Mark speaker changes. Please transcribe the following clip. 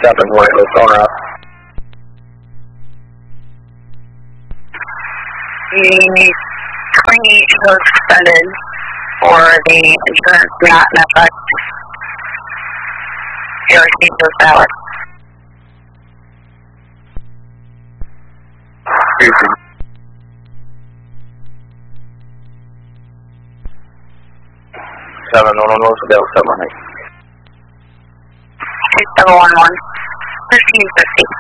Speaker 1: 7-1, what's going on?
Speaker 2: The claim was suspended for the insurance not in effect. You received those ballots.
Speaker 1: Houston. 7-1, what's the Delta 718?
Speaker 2: 2711, 1350.